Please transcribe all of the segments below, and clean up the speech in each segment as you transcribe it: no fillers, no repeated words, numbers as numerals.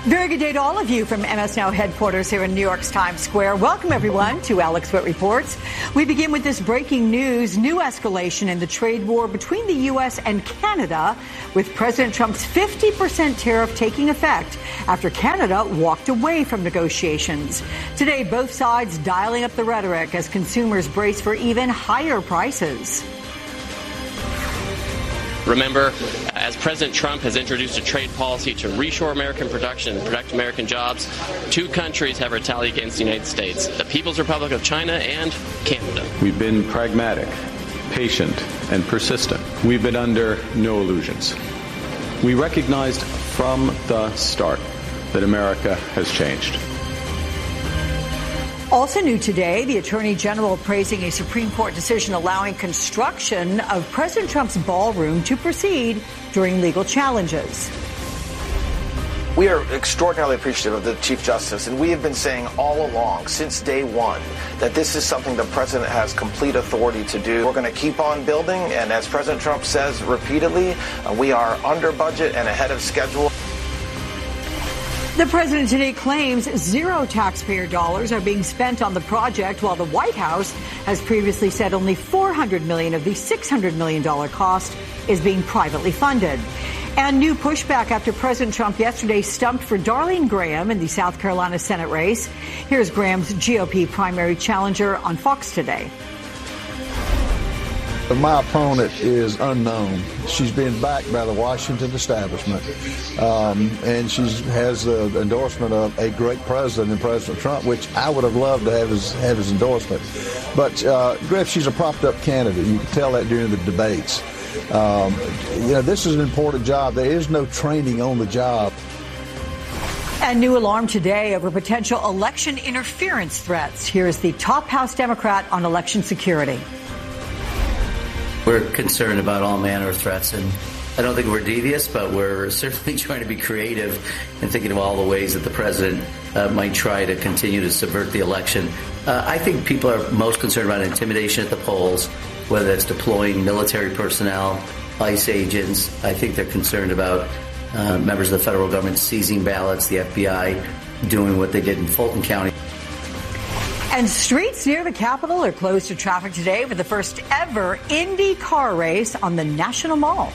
Very good day to all of you from MS Now headquarters here in New York's Times Square. Welcome, everyone, to Alex Witt Reports. We begin with this breaking news, new escalation in the trade war between the U.S. and Canada, with President Trump's 50% tariff taking effect after Canada walked away from negotiations. Today, both sides dialing up the rhetoric as consumers brace for even higher prices. Remember, as President Trump has introduced a trade policy to reshore American production and protect American jobs, two countries have retaliated against the United States, the People's Republic of China and Canada. We've been pragmatic, patient, and persistent. We've been under no illusions. We recognized from the start that America has changed. Also new today, the Attorney General praising a Supreme Court decision allowing construction of President Trump's ballroom to proceed during legal challenges. We are extraordinarily appreciative of the Chief Justice, and we have been saying all along, since day one, that this is something the President has complete authority to do. We're going to keep on building, and as President Trump says repeatedly, we are under budget and ahead of schedule. The president today claims zero taxpayer dollars are being spent on the project, while the White House has previously said only $400 million of the $600 million cost is being privately funded. And new pushback after President Trump yesterday stumped for Darlene Graham in the South Carolina Senate race. Here's Graham's GOP primary challenger on Fox today. My opponent is unknown. She's been backed by the Washington establishment, and she has the endorsement of a great president in President Trump, which I would have loved to have his endorsement. But, Griff, she's a propped-up candidate. You can tell that during the debates. This is an important job. There is no training on the job. And new alarm today over potential election interference threats. Here's the top House Democrat on election security. We're concerned about all manner of threats, and I don't think we're devious, but we're certainly trying to be creative and thinking of all the ways that the president might try to continue to subvert the election. I think people are most concerned about intimidation at the polls, whether that's deploying military personnel, ICE agents. I think they're concerned about members of the federal government seizing ballots, the FBI doing what they did in Fulton County. And streets near the Capitol are closed to traffic today for the first ever Indy car race on the National Mall.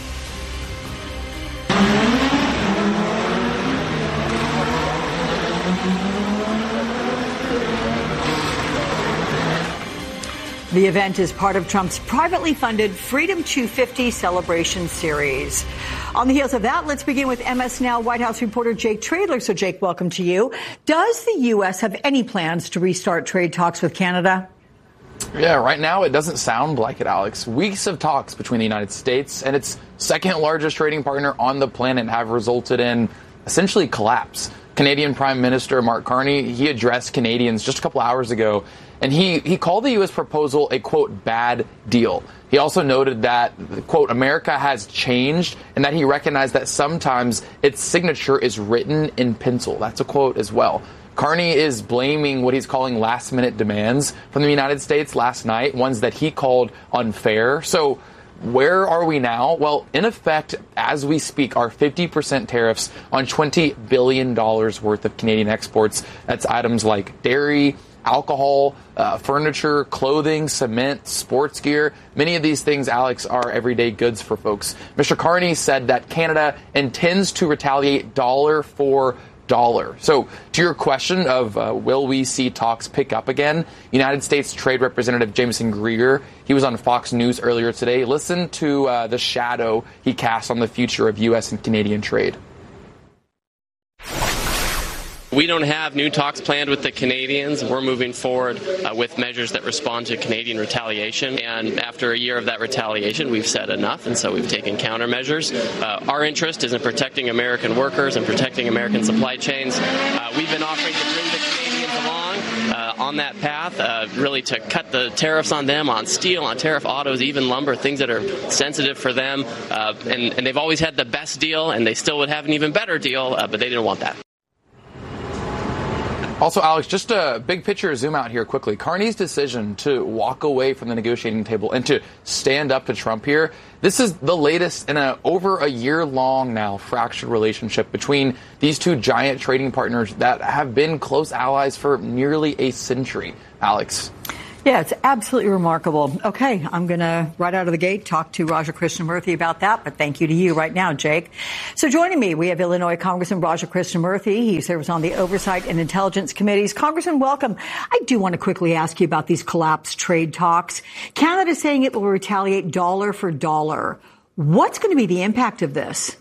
The event is part of Trump's privately funded Freedom 250 celebration series. On the heels of that, let's begin with MS Now White House reporter Jake Traidler. So, Jake, welcome to you. Does the U.S. have any plans to restart trade talks with Canada? Yeah, right now it doesn't sound like it, Alex. Weeks of talks between the United States and its second largest trading partner on the planet have resulted in essentially collapse. Canadian Prime Minister Mark Carney, he addressed Canadians just a couple hours ago, and he called the U.S. proposal a, quote, bad deal. He also noted that, quote, America has changed, and that he recognized that sometimes its signature is written in pencil. That's a quote as well. Carney is blaming what he's calling last-minute demands from the United States last night, ones that he called unfair. So where are we now? Well, in effect, as we speak, are 50% tariffs on $20 billion worth of Canadian exports. That's items like dairy, alcohol, furniture, clothing, cement, sports gear. Many of these things, Alex, are everyday goods for folks. Mr. Carney said that Canada intends to retaliate dollar for dollar. So to your question of will we see talks pick up again, United States Trade Representative Jameson Greer, he was on Fox News earlier today. Listen to the shadow he cast on the future of U.S. and Canadian trade. We don't have new talks planned with the Canadians. We're moving forward with measures that respond to Canadian retaliation. And after a year of that retaliation, we've said enough, and so we've taken countermeasures. Our interest is in protecting American workers and protecting American supply chains. We've been offering to bring the Canadians along on that path, really to cut the tariffs on them, on steel, on tariff autos, even lumber, things that are sensitive for them. And they've always had the best deal, and they still would have an even better deal, but they didn't want that. Also, Alex, just a big picture zoom out here quickly. Carney's decision to walk away from the negotiating table and to stand up to Trump here, this is the latest in over a year-long now fractured relationship between these two giant trading partners that have been close allies for nearly a century. Alex. Yeah, it's absolutely remarkable. Okay, I'm going to, right out of the gate, talk to Raja Krishnamurthy about that, but thank you to you right now, Jake. So joining me, we have Illinois Congressman Raja Krishnamurthy. He serves on the Oversight and Intelligence Committees. Congressman, welcome. I do want to quickly ask you about these collapsed trade talks. Canada saying it will retaliate dollar for dollar. What's going to be the impact of this?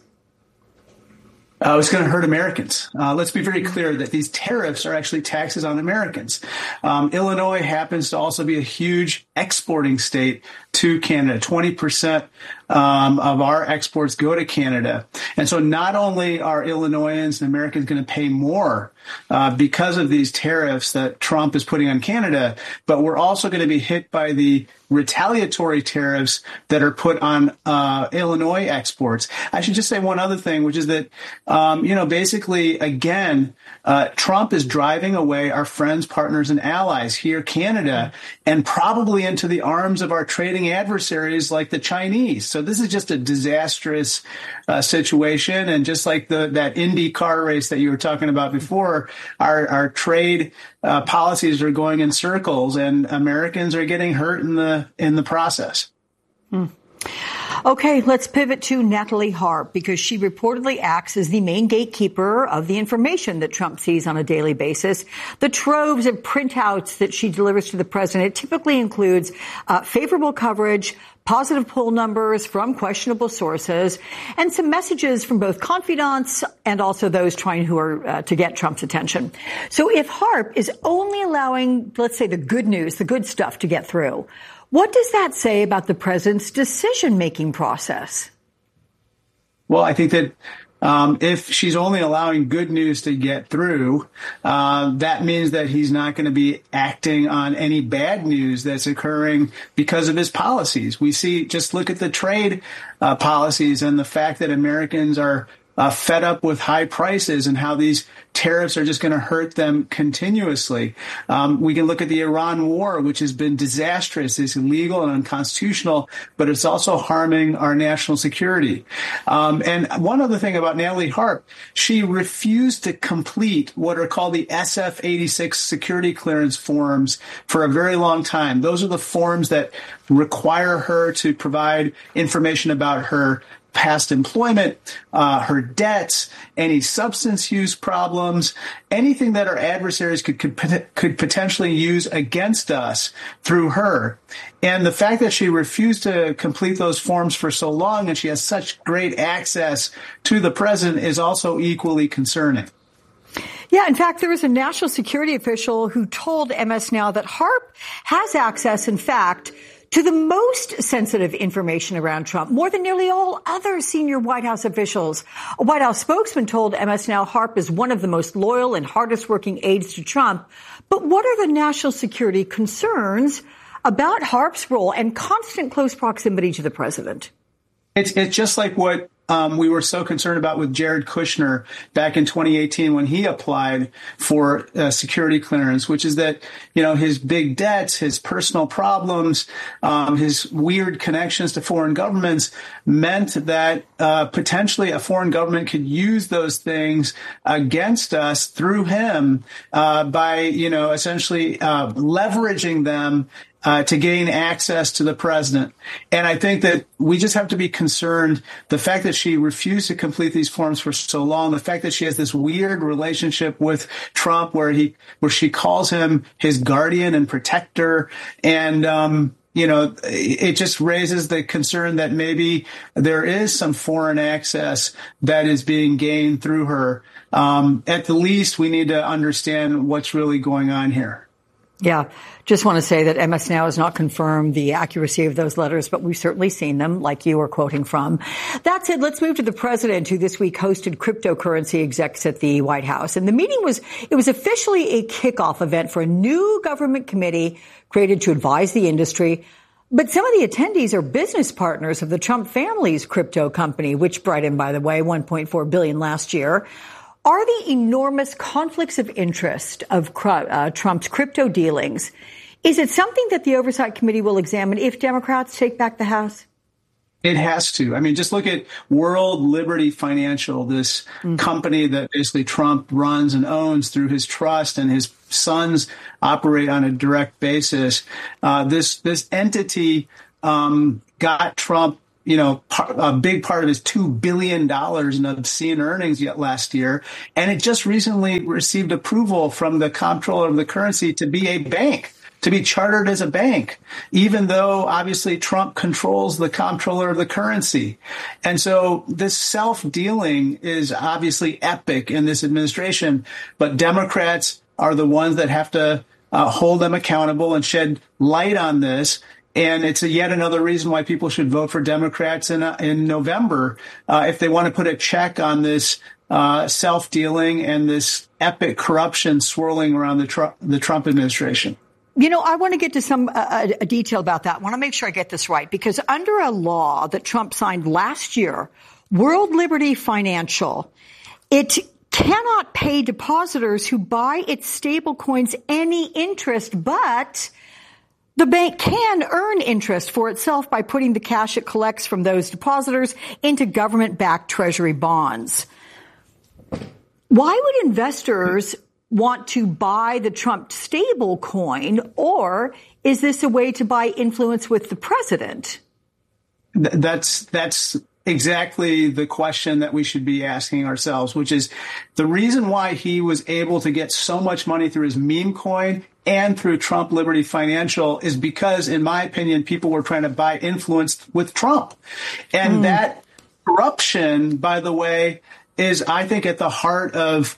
It's going to hurt Americans. Let's be very clear that these tariffs are actually taxes on Americans. Illinois happens to also be a huge exporting state to Canada. 20% of our exports go to Canada. And so not only are Illinoisans and Americans going to pay more because of these tariffs that Trump is putting on Canada, but we're also going to be hit by the retaliatory tariffs that are put on Illinois exports. I should just say one other thing, which is that, basically, again, Trump is driving away our friends, partners, and allies here, Canada, and probably into the arms of our trading adversaries like the Chinese. So this is just a disastrous situation. And just like that Indy car race that you were talking about before, our trade policies are going in circles, and Americans are getting hurt in the process. Okay, let's pivot to Natalie Harp, because she reportedly acts as the main gatekeeper of the information that Trump sees on a daily basis. The troves of printouts that she delivers to the president typically includes favorable coverage, positive poll numbers from questionable sources, and some messages from both confidants and also those trying to get Trump's attention. So if Harp is only allowing, let's say, the good news, the good stuff to get through, what does that say about the president's decision-making process? Well, I think that if she's only allowing good news to get through, that means that he's not going to be acting on any bad news that's occurring because of his policies. We see, just look at the trade policies and the fact that Americans are fed up with high prices and how these tariffs are just going to hurt them continuously. We can look at the Iran war, which has been disastrous. It's illegal and unconstitutional, but it's also harming our national security. And one other thing about Natalie Harp, she refused to complete what are called the SF-86 security clearance forms for a very long time. Those are the forms that require her to provide information about her past employment, her debts, any substance use problems, anything that our adversaries could potentially use against us through her. And the fact that she refused to complete those forms for so long and she has such great access to the president is also equally concerning. Yeah, in fact, there was a national security official who told MS Now that Harp has access, in fact, to the most sensitive information around Trump, more than nearly all other senior White House officials. A White House spokesman told MS Now Harp is one of the most loyal and hardest working aides to Trump. But what are the national security concerns about Harp's role and constant close proximity to the president? It's just like what we were so concerned about with Jared Kushner back in 2018 when he applied for security clearance, which is that, his big debts, his personal problems, his weird connections to foreign governments meant that potentially a foreign government could use those things against us through him by, essentially leveraging them to gain access to the president. And I think that we just have to be concerned. The fact that she refused to complete these forms for so long, the fact that she has this weird relationship with Trump where she calls him his guardian and protector. And, it just raises the concern that maybe there is some foreign access that is being gained through her. At the least, we need to understand what's really going on here. Yeah. Just want to say that MS Now has not confirmed the accuracy of those letters, but we've certainly seen them, like you were quoting from. That said, let's move to the president, who this week hosted cryptocurrency execs at the White House. And the meeting was officially a kickoff event for a new government committee created to advise the industry. But some of the attendees are business partners of the Trump family's crypto company, which brought in, by the way, $1.4 billion last year. are the enormous conflicts of interest of Trump's crypto dealings, is it something that the Oversight Committee will examine if Democrats take back the House? It has to. I mean, just look at World Liberty Financial, this company that basically Trump runs and owns through his trust, and his sons operate on a direct basis. This entity got Trump, a big part of his $2 billion in obscene earnings yet last year. And it just recently received approval from the comptroller of the currency to be a bank, to be chartered as a bank, even though obviously Trump controls the comptroller of the currency. And so this self-dealing is obviously epic in this administration, but Democrats are the ones that have to hold them accountable and shed light on this. And it's yet another reason why people should vote for Democrats in November if they want to put a check on this self-dealing and this epic corruption swirling around the Trump administration. I want to get to some a detail about that. I want to make sure I get this right, because under a law that Trump signed last year, World Liberty Financial, it cannot pay depositors who buy its stablecoins any interest, but the bank can earn interest for itself by putting the cash it collects from those depositors into government-backed treasury bonds. Why would investors want to buy the Trump stable coin, or is this a way to buy influence with the president? That's exactly the question that we should be asking ourselves, which is the reason why he was able to get so much money through his meme coin and through Trump Liberty Financial is because, in my opinion, people were trying to buy influence with Trump. And that corruption, by the way, is, I think, at the heart of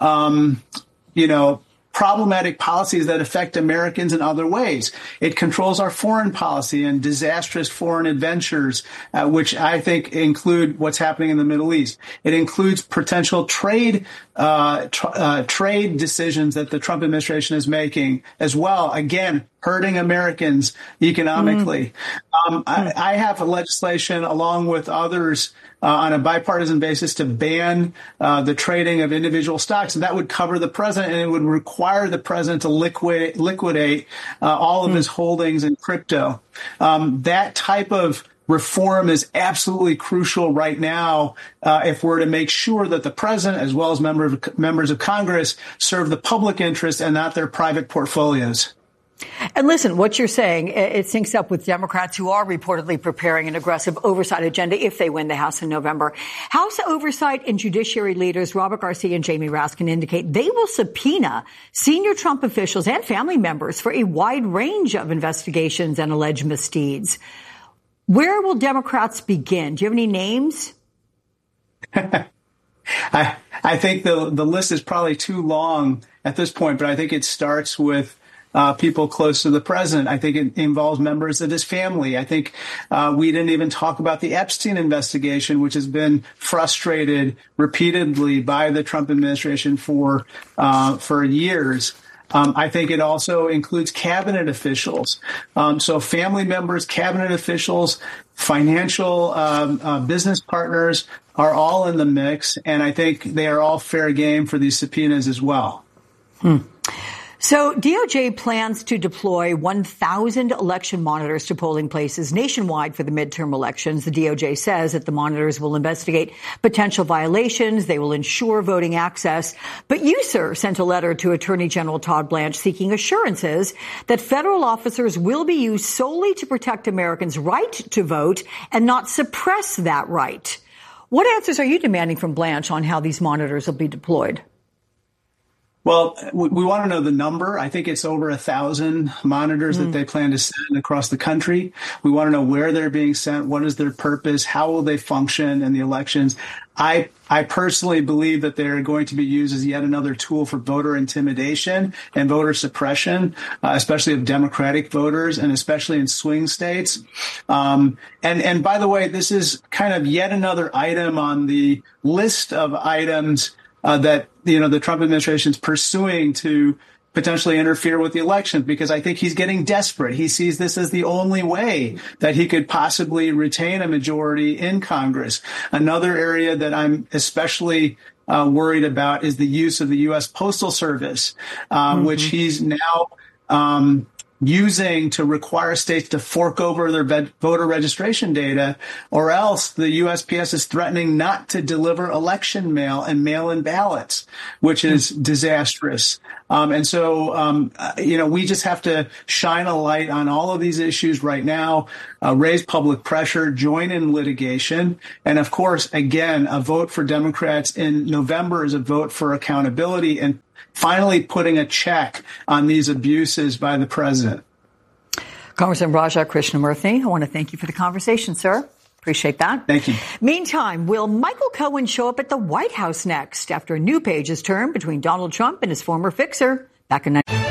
problematic policies that affect Americans in other ways. It controls our foreign policy and disastrous foreign adventures, which I think include what's happening in the Middle East. It includes potential trade decisions that the Trump administration is making as well. Again, hurting Americans economically. I have legislation along with others on a bipartisan basis to ban the trading of individual stocks. And that would cover the president, and it would require the president to liquidate all of his holdings in crypto. That type of reform is absolutely crucial right now if we're to make sure that the president, as well as members of Congress, serve the public interest and not their private portfolios. And listen, what you're saying, it syncs up with Democrats who are reportedly preparing an aggressive oversight agenda if they win the House in November. House oversight and judiciary leaders Robert Garcia and Jamie Raskin indicate they will subpoena senior Trump officials and family members for a wide range of investigations and alleged misdeeds. Where will Democrats begin? Do you have any names? I think the list is probably too long at this point, but I think it starts with people close to the president. I think it involves members of his family. I think we didn't even talk about the Epstein investigation, which has been frustrated repeatedly by the Trump administration for years. I think it also includes cabinet officials. So family members, cabinet officials, financial business partners are all in the mix. And I think they are all fair game for these subpoenas as well. So DOJ plans to deploy 1,000 election monitors to polling places nationwide for the midterm elections. The DOJ says that the monitors will investigate potential violations. They will ensure voting access. But you, sir, sent a letter to Attorney General Todd Blanche seeking assurances that federal officers will be used solely to protect Americans' right to vote and not suppress that right. What answers are you demanding from Blanche on how these monitors will be deployed? Well, we want to know the number. I think it's over 1,000 monitors that they plan to send across the country. We want to know where they're being sent. What is their purpose? How will they function in the elections? I personally believe that they're going to be used as yet another tool for voter intimidation and voter suppression, especially of Democratic voters and especially in swing states. And by the way, this is kind of yet another item on the list of items that, the Trump administration is pursuing to potentially interfere with the election, because I think he's getting desperate. He sees this as the only way that he could possibly retain a majority in Congress. Another area that I'm especially worried about is the use of the U.S. Postal Service, which he's now using to require states to fork over their voter registration data, or else the USPS is threatening not to deliver election mail and mail-in ballots, which is disastrous. And so, we just have to shine a light on all of these issues right now, raise public pressure, join in litigation. And of course, again, a vote for Democrats in November is a vote for accountability and finally putting a check on these abuses by the president. Congressman Raja Krishnamoorthi, I want to thank you for the conversation, sir. Appreciate that. Thank you. Meantime, will Michael Cohen show up at the White House next after a new page is turned between Donald Trump and his former fixer back in